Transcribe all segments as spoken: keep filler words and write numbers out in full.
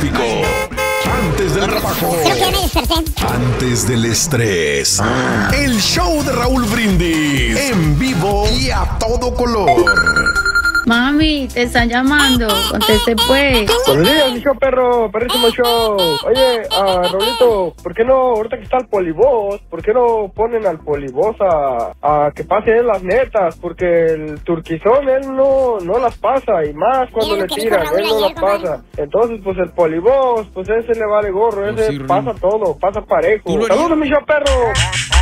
tráfico, antes del trabajo, antes del estrés. El show de Raúl Brindis en vivo y a todo color. Mami, te están llamando. Conteste pues. Buenos días, mi show, perro. Perrísimo show. Oye, uh, Raulito, ¿por qué no, ahorita que está el polibos, por qué no ponen al polibos a, a que pase él las netas? Porque el turquizón, él no, no las pasa, y más cuando le tiran, él no las pasa. Entonces, pues el polibos, pues ese le vale gorro, ese pasa todo, pasa parejo. Saludos, mi show, perro.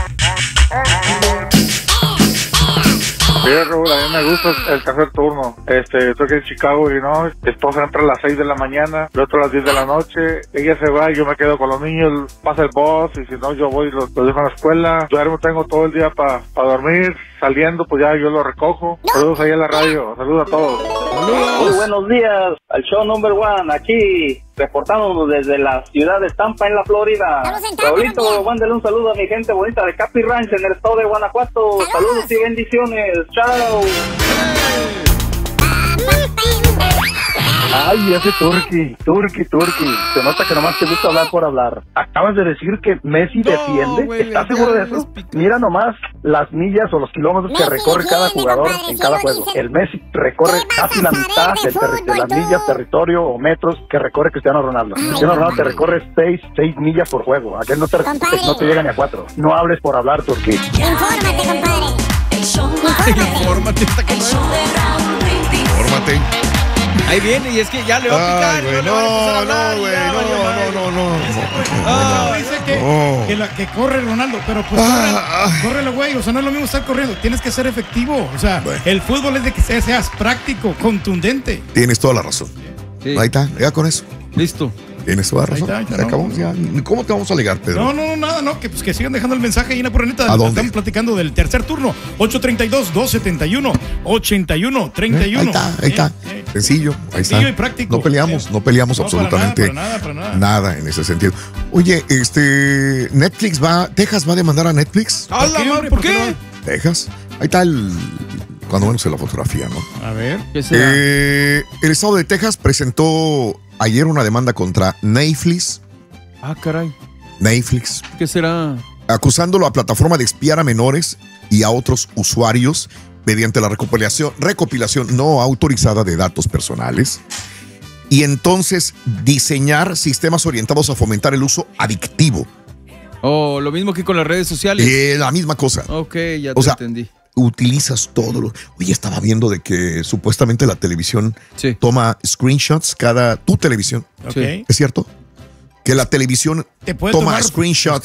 Sí, Raúl, a mí me gusta el tercer turno. Este, estoy aquí en Chicago y no, mi esposa entra a las seis de la mañana, el otro a las diez de la noche, ella se va y yo me quedo con los niños, pasa el boss y si no yo voy y los, los dejo en la escuela. Duermo, tengo todo el día para pa dormir, saliendo pues ya yo lo recojo. Saludos ahí en la radio, saludos a todos. Muy buenos días al show number one, aquí reportándonos desde la ciudad de Tampa en la Florida. Raulito, mándale un saludo a mi gente bonita de Capi Ranch en el estado de Guanajuato. Saludos y bendiciones, chao. Ay, ese Turqui, Turqui, Turqui. Se nota que nomás te gusta hablar por hablar. Acabas de decir que Messi no, defiende. Wey, ¿estás seguro de eso? Mira nomás las millas o los kilómetros Messi que recorre cada jugador compadre, en cada sí juego. El Messi recorre casi la mitad del terri de las millas, territorio o metros que recorre Cristiano Ronaldo. Ay, Cristiano Ronaldo te recorre seis, seis millas por juego. Aquel no te, te, no te llega ni a cuatro. No hables por hablar, Turqui. Infórmate, compadre. Infórmate. Infórmate. Ahí viene, y es que ya le va a picar. Ay, güey, no, no, güey, no, no, no, no. Ah, dice que, oh. que, la, que corre Ronaldo, pero pues ah, corre, córrele, güey. O sea, no es lo mismo estar corriendo. Tienes que ser efectivo. O sea, bueno. El fútbol es de que seas práctico, contundente. Tienes toda la razón. Sí. Ahí está, ya con eso. Listo. Tienes toda la razón. Está, ya Se no, acabó. no. Ya. ¿Cómo te vamos a ligar, Pedro? No, no, nada, no. Que, pues, que sigan dejando el mensaje ahí en la purraneta. ¿A dónde? Estamos platicando del tercer turno. ocho treinta y dos, dos setenta y uno, ochenta y uno, treinta y uno. Eh, ahí está, ahí está. Eh, eh. Sencillo, ahí Sencillo está. y práctico. No peleamos, eh. no peleamos no, absolutamente para nada, para nada, para nada. nada en ese sentido. Oye, este, Netflix va, Texas va a demandar a Netflix. ¿Por qué, hombre? ¿Por qué? Texas. Ahí está el, cuando vemos en la fotografía, ¿no? A ver. ¿Qué será? Eh, el estado de Texas presentó ayer una demanda contra Netflix. Ah, caray. Netflix. ¿Qué será? Acusándolo a plataforma de espiar a menores y a otros usuarios mediante la recopilación, recopilación no autorizada de datos personales. Y entonces diseñar sistemas orientados a fomentar el uso adictivo. Oh, lo mismo que con las redes sociales. Eh, la misma cosa. Ok, ya te o sea, entendí. Utilizas todo lo... Oye, estaba viendo de que supuestamente la televisión sí. toma screenshots cada... Tu televisión. Okay. ¿Es cierto? Que la televisión toma screenshots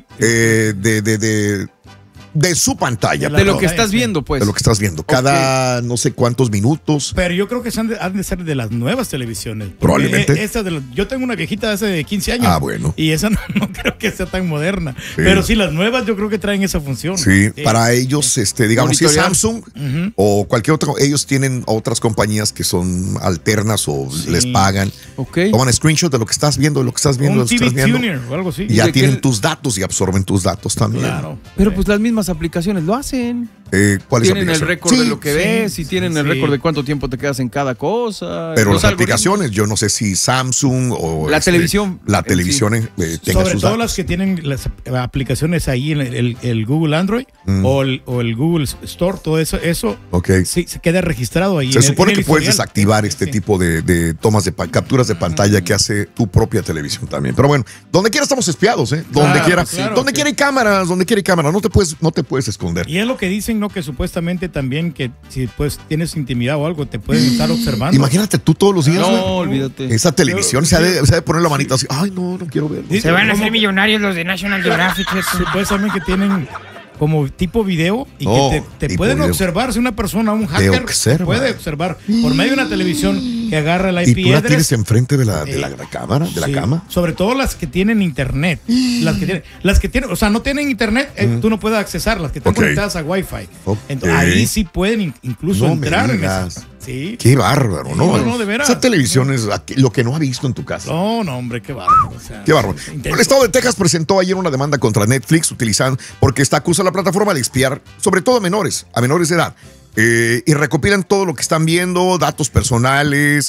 eh, de, de, de, de su pantalla. De, de lo que estás viendo, pues. De lo que estás viendo. Cada okay. no sé cuántos minutos. Pero yo creo que han de, han de ser de las nuevas televisiones. Probablemente. Esta de la, yo tengo una viejita de hace quince años. Ah, bueno. Y esa no, no creo que sea tan moderna. Sí. Pero sí, las nuevas yo creo que traen esa función. Sí, sí. Para ellos, este, digamos, si es Samsung uh-huh. o cualquier otro, ellos tienen otras compañías que son alternas o sí. les pagan. Okay. Toman screenshot de lo que estás viendo, de lo que estás viendo. Un T V estás viendo, tuner o algo así. Y ya ¿De tienen que... tus datos y absorben tus datos también. Claro. Pero pues las mismas aplicaciones lo hacen. Eh, ¿Cuál tienen es el récord sí, de lo que sí, ves y tienen sí. el récord de cuánto tiempo te quedas en cada cosa. Pero las aplicaciones, yo no sé si Samsung o la este, televisión, la televisión sí. eh, tenga sobre sus todo datos. Las que tienen las aplicaciones ahí en el, el, el Google Android mm. o, el, o el Google Store, todo eso, eso okay. sí, se queda registrado ahí. Se en supone el, en que puedes desactivar este sí. tipo de, de tomas de capturas de pantalla mm. que hace tu propia televisión también. Pero bueno, donde quiera estamos espiados, ¿eh? Donde claro, quiera, claro, donde sí. quiera hay cámaras, donde quiera hay cámaras, no te puedes, no te puedes esconder. Y es lo que dicen, ¿no? Que supuestamente también que si pues tienes intimidad o algo, te pueden estar observando. Imagínate tú todos los días. No, ¿no? olvídate. Esa televisión se ha, de, se ha de poner la manita así. Ay, no, no quiero ver. Se sí, van a hacer millonarios los de National Geographic. Supuestamente que tienen como tipo video y oh, que te, te pueden video. observar. Si una persona, un hacker, te puede observar por medio de una televisión que agarra el I P ¿Y tú la address, tienes enfrente de la, de la, de la cámara? ¿De la sí, cama? Sobre todo las que tienen internet. las que tienen, las que tienen, o sea, no tienen internet, eh, mm. tú no puedes accesar, las que están okay. conectadas a Wi-Fi. Okay. Entonces, ahí sí pueden incluso no entrar en esas. Sí. Qué bárbaro, ¿no? No, no, de veras. Esa televisión es lo que no ha visto en tu casa. No, no, hombre, qué bárbaro. O sea, qué bárbaro. El estado de Texas presentó ayer una demanda contra Netflix utilizando, porque está acusa a la plataforma de espiar, sobre todo a menores, a menores de edad. Eh, y recopilan todo lo que están viendo, datos personales,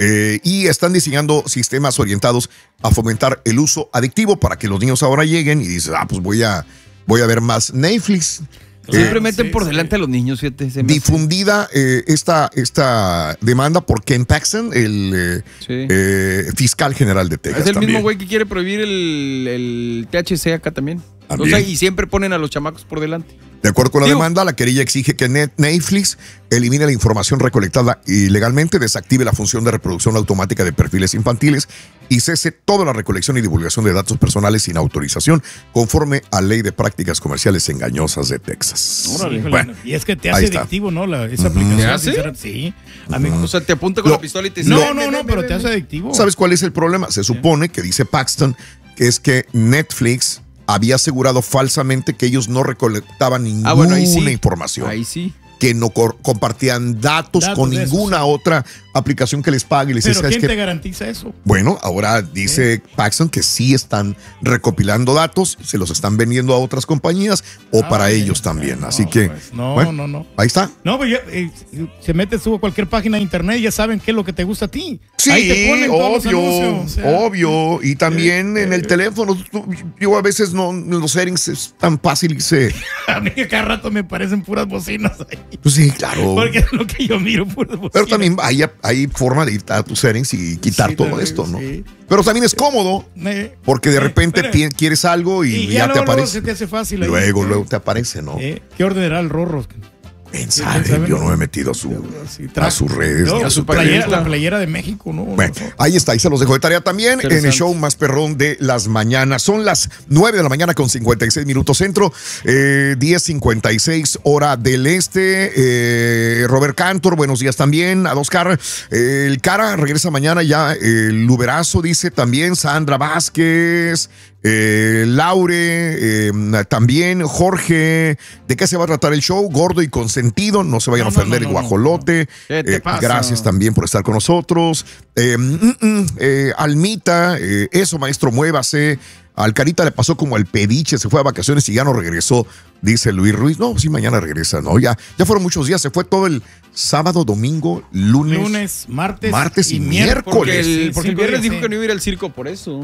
Eh, y están diseñando sistemas orientados a fomentar el uso adictivo para que los niños ahora lleguen y dicen, ah, pues voy a, voy a ver más Netflix. Siempre Eh, meten sí, por sí. delante a los niños, fíjate. Se me Difundida eh, esta, esta demanda por Ken Paxton, el eh, Sí. eh, fiscal general de Texas. Es el también. mismo güey que quiere prohibir el, el T H C acá también. También. O sea, y siempre ponen a los chamacos por delante. De acuerdo con la Digo- demanda, la querella exige que Net- Netflix elimine la información recolectada ilegalmente, desactive la función de reproducción automática de perfiles infantiles y cese toda la recolección y divulgación de datos personales sin autorización, conforme a Ley de Prácticas Comerciales Engañosas de Texas. Híjole, Bueno, y es que te ahí hace está. adictivo, ¿no? La, esa Ujú. aplicación. ¿Te hace? sincera- Sí. A mí, O sea, te apunta con Lo- la pistola y te dice... no, "Ven, no, ven, no, ven, pero ven, te hace ven". adictivo. ¿Sabes cuál es el problema? Se supone que dice Paxton que es que Netflix había asegurado falsamente que ellos no recolectaban ninguna Ah, bueno, ahí sí. información. Ahí sí. Que no cor- compartían datos, Datos con de esos, ninguna otra aplicación que les pague. Y les dice, Pero "¿Sabes ¿quién qué? te garantiza eso? Bueno, ahora dice Paxton que sí están recopilando datos, se los están vendiendo a otras compañías o Ah, para ok. ellos también. No, Así que, pues, no, bueno, no, no. ahí está. No, pues ya, eh, se mete tú a cualquier página de internet y ya saben qué es lo que te gusta a ti. Sí, Ahí te ponen todos los obvio, anuncios, o sea. obvio. Y también en el teléfono, tú- yo a veces no, los settings es tan fácil que se... A mí que cada rato me parecen puras bocinas ahí. Pues sí, claro. Porque es lo que yo miro, puras bocinas. Pero también hay, hay forma de ir a tus settings y quitar Sí, todo también, esto, ¿no? sí. Pero también es cómodo, Eh, porque de eh, repente pero- pi- quieres algo y, y ya, ya te luego, luego aparece. se te hace fácil ahí. Luego, Eh, luego te aparece, ¿no? eh, ¿Qué ordenará el Rorro? ¿Quién ¿quién sabe? sabe? Yo no me he metido a, su, Sí, a sus redes No, ni a su playera, teléfono. la playera de México, ¿no? Bueno, ahí está, ahí se los dejo de tarea también en el Interesante. show más perrón de las mañanas. Son las nueve de la mañana con cincuenta y seis minutos centro, eh, diez cincuenta y seis hora del este. Eh, Robert Cantor, buenos días también. A Oscar, eh, el Cara regresa mañana ya. El Uberazo dice también. Sandra Vázquez. Eh, Laure, eh, también Jorge, ¿de qué se va a tratar el show? Gordo y consentido, no se vayan No, a no, ofender no, el no, guajolote. ¿Qué te Eh, pasa? gracias también por estar con nosotros. Eh, mm, mm, eh, Almita, eh, eso maestro, muévase. Al Carita le pasó como al Pediche, se fue a vacaciones y ya no regresó, dice Luis Ruiz. No, sí, mañana regresa, no, ya, ya fueron muchos días, se fue todo el sábado, domingo, lunes, Lunes, martes, martes y Porque miércoles. el, porque el Cinco viernes días, dijo sí. que no iba a ir al circo por eso.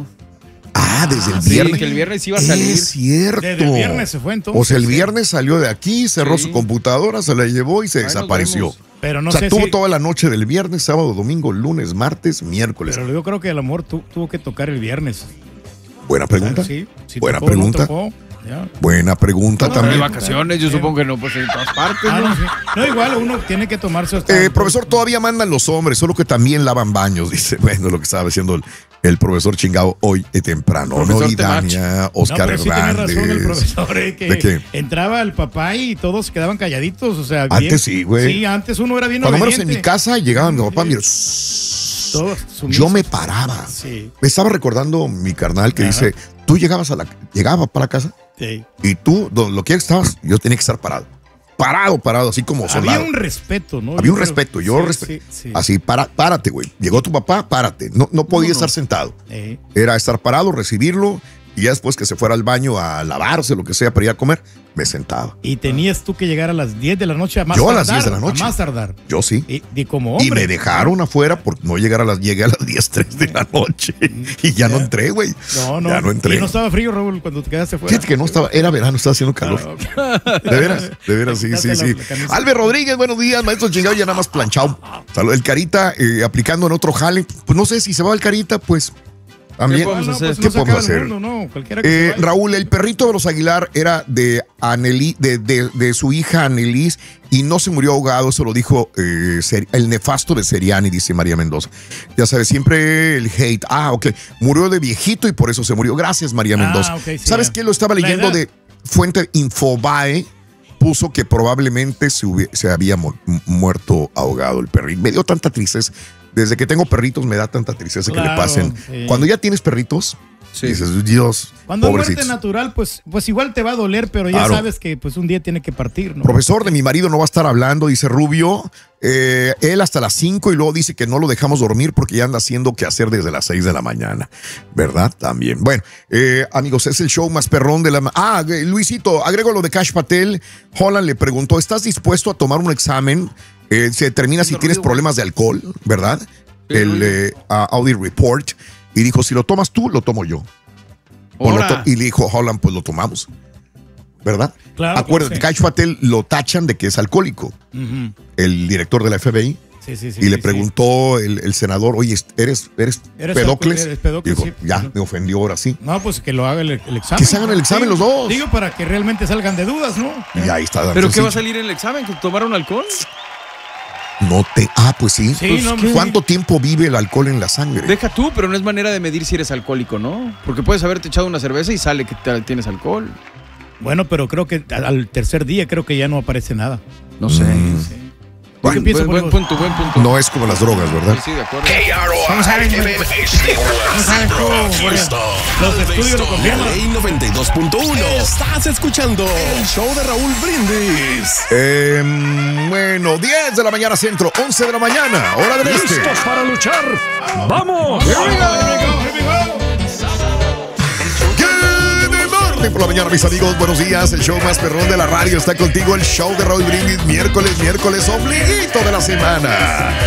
Ah, desde el sí, viernes. que el viernes iba a salir. Es cierto. Desde el viernes se fue entonces. O sea, el Sí. viernes salió de aquí, cerró Sí. su computadora, se la llevó y se Ahí nos desapareció. vemos. Pero no o sea, sé tuvo si... toda la noche del viernes, sábado, domingo, lunes, martes, miércoles. Pero yo creo que el amor tu- tuvo que tocar el viernes. Buena pregunta. Sí, sí Buena tocó, no pregunta. tocó, ya. Buena pregunta No, De también. vacaciones, yo Sí. supongo que no, pues en todas partes, Ah, ¿no? no, sí. No, igual uno tiene que tomarse hasta... Eh, profesor, todavía mandan los hombres, solo que también lavan baños, dice. Bueno, lo que estaba diciendo el, el profesor chingado hoy eh, temprano, Profesor ¿no? Y Temach. Dania, No, Oscar pero sí tiene Hernández. razón el profesor, eh, que ¿De qué? entraba el papá y todos se quedaban calladitos, o sea, Antes bien- sí, güey. Sí, antes uno era bien Cuando menos en obediente. mi casa llegaban mi papá, Sí. mira, Todos yo sumisos. me paraba. Sí, Me estaba recordando mi carnal que Ajá. dice, tú llegabas a la, llegaba para la casa sí. y tú, do- lo que estabas, yo tenía que estar parado. Parado, parado, así como soldado. Había un respeto, ¿no? Había un Yo creo- respeto, yo sí, respeto. sí, sí. Así, para, párate, güey. Llegó tu papá, párate. No, no podía No, no. estar sentado. Eh, Era estar parado, recibirlo y ya después que se fuera al baño a lavarse, lo que sea, para ir a comer, me sentaba. y tenías tú que llegar a las diez de la noche a más Yo a tardar. las diez de la noche. A más tardar. Yo sí. Y, y como Y hombre. me dejaron afuera por no llegar a las, llegué a las diez, tres de la noche. Y ya no entré, güey. No, no. Ya no entré. Y no estaba frío, Raúl, cuando te quedaste fuera. Fíjate que no estaba, era verano, estaba haciendo calor. Ah, ok. De veras, de veras, sí, sí, Quítate sí. la- la camisa. Albert Rodríguez, buenos días, maestro chingado, ya nada más planchado. Salud, el Carita eh, aplicando en otro jale. Pues no sé si se va al Carita, pues también. ¿Qué podemos Ah, no, hacer? pues ¿Qué no se podemos acaba el hacer? mundo, no, cualquiera que Eh, se vaya. Raúl, el perrito de los Aguilar era de Anelí, de, de, de su hija Anelis y no se murió ahogado, eso lo dijo eh, Ser- el nefasto de Seriani, dice María Mendoza. Ya sabes, siempre el hate. Ah, ok. Murió de viejito y por eso se murió. Gracias, María Ah, Mendoza. ok, sí, ¿Sabes ya. qué? Lo estaba La leyendo edad. de fuente Infobae. Puso que probablemente se, hubie- se había mu- muerto ahogado el perrito. Me dio tanta tristeza. Desde que tengo perritos me da tanta tristeza que le Claro, pasen. sí. Cuando ya tienes perritos, Sí. dices, Dios, Cuando es muerte pobrecitos. natural, pues, pues igual te va a doler, pero ya Claro. sabes que pues un día tiene que partir, ¿no? Profesor, de mi marido no va a estar hablando, dice Rubio. Eh, él hasta las cinco y luego dice que no lo dejamos dormir porque ya anda haciendo que hacer desde las seis de la mañana. ¿Verdad? También. Bueno, eh, amigos, es el show más perrón de la... ma- Ah, eh, Luisito, agrego lo de Cash Patel. Holland le preguntó, ¿estás dispuesto a tomar un examen? Eh, se determina si tienes problemas de alcohol, ¿verdad? el eh, uh, Audit Report y dijo, si lo tomas tú, lo tomo yo. O lo to- y le dijo Holland, pues lo tomamos. ¿Verdad? Claro, acuérdate, sí. Cash Patel lo tachan de que es alcohólico. Uh-huh. El director de la F B I. Sí, sí, sí, y le sí, preguntó el, el senador, oye, ¿eres, eres, ¿Eres Pedocles? eres Pedocles, Dijo, sí. ya, me ofendió ahora sí. No, pues que lo haga el, el examen. Que se hagan el examen Digo, los dos. Digo, para que realmente salgan de dudas, ¿no? Y ahí está. ¿Pero entonces, qué va a salir en el examen? ¿Que tomaron alcohol? No te... Ah, pues sí. Sí, Pues, no, ¿cuánto tiempo vive el alcohol en la sangre? Deja tú, pero no es manera de medir si eres alcohólico, ¿no? Porque puedes haberte echado una cerveza y sale que te- tienes alcohol. Bueno, pero creo que al, al tercer día creo que ya no aparece nada. No sé. Mm. Sí. Bueno, ¿Qué piensas, Buen, buen Bolívar? punto, buen punto. No es como las drogas, ¿verdad? Sí, sí, de acuerdo. ¿Cómo sabes, güey? ¿Cómo sabes tú, güey? Los estudios lo confirman. Ley noventa y dos punto uno. Estás escuchando el show de Raúl Brindis. Eh, bueno, diez de la mañana centro, once de la mañana, hora del este. ¿Listos para luchar? ¡Vamos! Here we go. Good morning por la mañana, mis amigos. Buenos días. El show más perrón de la radio está contigo. El show de Raúl Brindis. Miércoles, miércoles, ombliguito de la semana.